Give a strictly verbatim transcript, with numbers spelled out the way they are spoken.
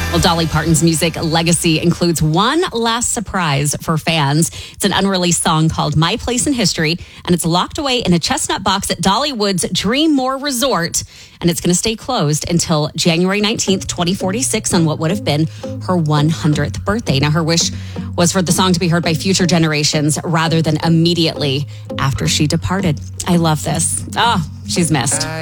Well, Dolly Parton's music legacy includes one last surprise for fans. It's an unreleased song called My Place in History, and it's locked away in a chestnut box at Dollywood's Dreammore Resort, and it's going to stay closed until January nineteenth, twenty forty-six, on what would have been her one hundredth birthday. Now, her wish was for the song to be heard by future generations rather than immediately after she departed. I love this. Oh, she's missed.